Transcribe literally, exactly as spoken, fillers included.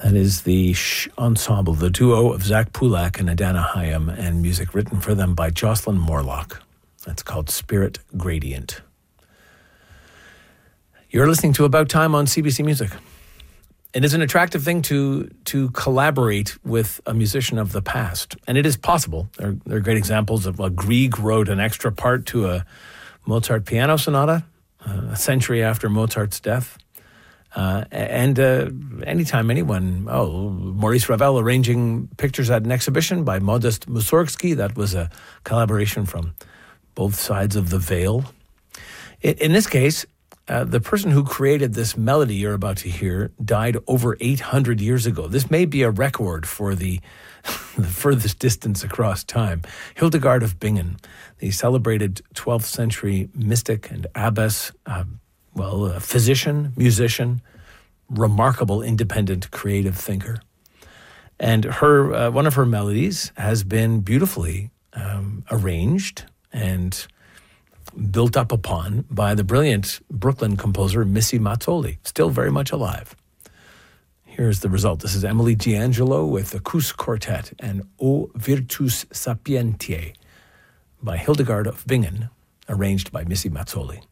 That is the Shh Ensemble, the duo of Zach Pulak and Adana Hayam, and music written for them by Jocelyn Morlock. That's called Spirit Gradient. You're listening to About Time on C B C Music. It is an attractive thing to to collaborate with a musician of the past. And it is possible. There, there are great examples of, well, Grieg wrote an extra part to a Mozart piano sonata uh, a century after Mozart's death. Uh, and uh, anytime anyone, oh, Maurice Ravel arranging pictures at an exhibition by Modest Mussorgsky, that was a collaboration from both sides of the veil. In, in this case, Uh, the person who created this melody you're about to hear died over eight hundred years ago. This may be a record for the, the furthest distance across time. Hildegard of Bingen, the celebrated twelfth century mystic and abbess, uh, well, a physician, musician, remarkable independent creative thinker. And her uh, one of her melodies has been beautifully um, arranged and built up upon by the brilliant Brooklyn composer Missy Mazzoli, still very much alive. Here's the result. This is Emily D'Angelo with the Cous Quartet and O Virtus Sapientiae by Hildegard of Bingen, arranged by Missy Mazzoli.